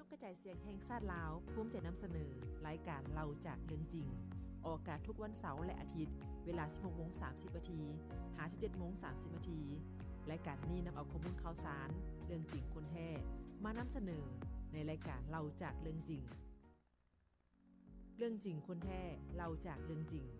ยุกระจายเสียงแห่งชาติลาวภูมิใจนำเสนอรายการเราจากเรื่องจริงออกอากาศทุกวันเสาร์และอาทิตย์เวลา 16:30 น. 17:30 น. รายการนี้นำเอาข้อมูลข่าวสารเรื่องจริงคนแท้มานำเสนอในรายการเราจากเรื่องจริงเรื่องจริงคนแท้เราจากเรื่องจริง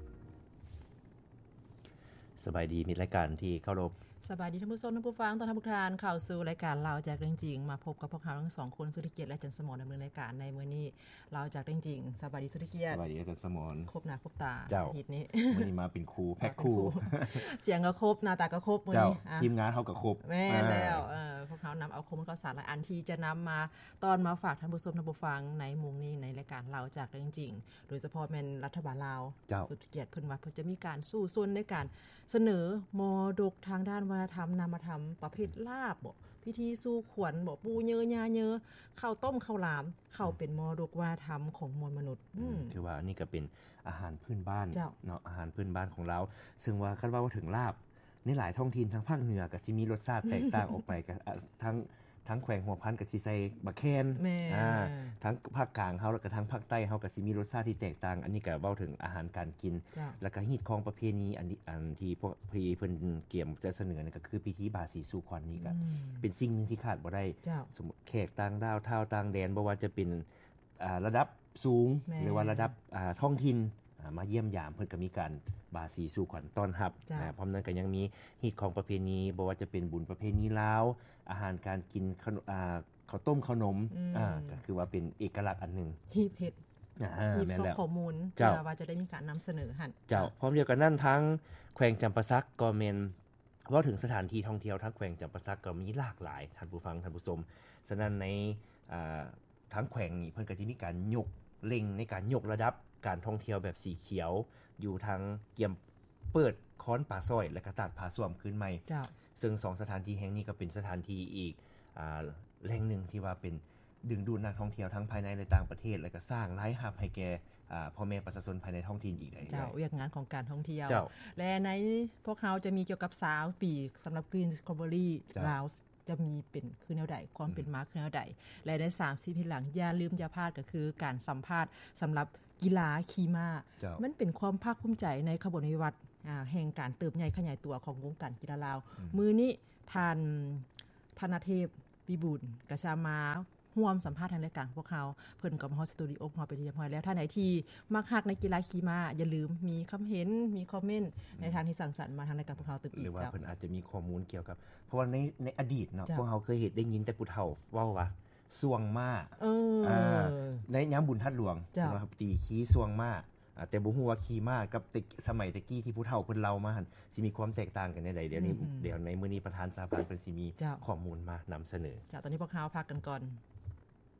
สบายดีมีรายการที่เคารพสบายดีท่านผู้ชมท่านผู้ฟังต้อนรับทุกท่านเข้าสู่รายการเราจากเรื่องจริงมาพบกับพวกเราทั้ง2คนสุธิเกียรติและจันทร์สมรดำเนินรายการในมื้อนี้เราจากเรื่องจริงสบายดีสุธิเกียรติสบายดีอาจารย์สมรครบหน้าครบตาอาทิตย์นี้มื้อนี้มาเป็นครูแพ็คครูเสียงก็ครบหน้าตาก็ครบมื้อนี้ทีมงานเฮาก็ครบแม่แล้วพวกเขานำเอาข้อมูลข่าวสารหลายอันที่จะนำมาตอนมาฝากท่านผู้ชมท่านผู้ฟังในมุมนี้ในรายการเราจากเรื่องจริงโดยเฉพาะแม่นรัฐบาลลาวสุธิเกียรติเพิ่นว่าเพิ่นจะมีการสู้ซนในการเสนอมรดกทางด้านวัฒนธรรมนามธรรมประเภทลาบบ่พิธีสู่ขวัญบ่ปูเยอยาเยอข้าวต้มข้าวหลามเข้าเป็นมรดกวัฒนธรรมของมวลมนุษย์คือว่านี่ก็เป็นอาหารพื้นบ้านเนาะอาหารพื้นบ้านของเราซึ่งว่าคันว่าถึงลาบในหลายท้องถิ่นทางภาคเหนือก็สิมีรสชาติแตกต่างออกไปก็ทั้งแขวงหัวพันก็สิใส่บะแคนทั้งภาคกลางเฮาแล้วก็ทั้งภาคใต้เฮาก็สิมีรสชาติที่แตกต่างอันนี้ก็เว้าถึงอาหารการกินแล้วก็ฮีตของประเพณีอันที่พวกพี่เพิ่นเกี่ยมจะเสนอนี่ก็คือพิธีบาสีสู่ขวัญนี่ก็เป็นสิ่งนึงที่ขาดบ่ได้สมมุติแขกต่างดาวชาวต่างแดนบ่ว่าจะเป็นระดับสูงหรือว่าระดับท้องถิ่นมาเยี่ยมยามเพิ่นก็มีการบาสีสู่ขวัญต้อนรับพร้อมนั้นก็ยังมีฮีตของประเพณีบ่ว่าจะเป็นบุญประเพณีลาวอาหารการกินข้าวต้มขนมก็คือว่าเป็นเอกลักษณ์อันนึงฮีบเฮ็ดฮีบส่งข้อมูลว่าจะได้มีการนำเสนอหั่นเจ้าพร้อมเดียวกันนั้นทั้งแขวงจำปาสักก็แม่นว่าถึงสถานที่ท่องเที่ยวทั้งแขวงจำปาสักก็มีหลากหลายท่านผู้ฟังท่านผู้ชมฉะนั้นในทั้งแขวงนี้เพิ่นก็สิมีการยกเล็งในการยกระดับการท่องเที่ยวแบบสีเขียวอยู่ทางเกียมเปิดค้อนป่าซ้อยและก็ตาดผาส้วมขึ้นใหม่ซึ่ง2สถานที่แห่งนี้ก็เป็นสถานที่อีกแหล่งหนึ่งที่ว่าเป็นดึงดูดนักท่องเที่ยวทั้งภายในและต่างประเทศและก็สร้างรายรับให้แก่พ่อแม่ประชาชนภายในท้องถิ่นอีกได้เจ้าอย่างงานของการท่องเที่ยวและในพวกเขาจะมีเกี่ยวกับสาวปีสำหรับ Green Discovery ลาวจะมีเป็นคือแนวใดความเป็นมาคือแนวใดและใน30ปีหลังอย่าลืมอย่าพลาดก็คือการสัมภาษณ์สำหรับกีฬาขี่ม้ามันเป็นความภาคภูมิใจในขบวนวิวัฒน์แห่งการเติบใหญ่ขยายตัวของวงการกีฬาลาวมื้อนี้ท่านธนเทพวิบูลย์ก็จะมาร่วมสัมภาษณ์ทางรายการพวกเขาเพิ่นก็มาฮอดสตูดิโอของเราไปที่เรียบร้อยแล้วถ้าไหนที่มักฮักในกีฬาขี่ม้าอย่าลืมมีคำเห็นมีคอมเมนต์ในทางที่สร้างสรรค์มาทางรายการพวกเราตึกอีกหรือว่าเพิ่นอาจจะมีข้อมูลเกี่ยวกับเพราะว่าในอดีตเนาะพวกเราเคยเห็นได้ยินแต่ผู้เฒ่าเว้าว่าสวงม้าในยามบุญทัดหลวงนะครับตีขี้สวงม้าแต่บ่ฮู้ว่าขี่ม้ากับสมัยตะกี้ที่ผู้เฒ่าเพิ่นเล่ามาหั่นสิมีความแตกต่างกันในใดเดี๋ยวในมื้อนี้ประธานสาภาเพิ่นสิมีข้อมูลมานำเสนอจ้ะตอนนี้พวกเราพักกันก่อน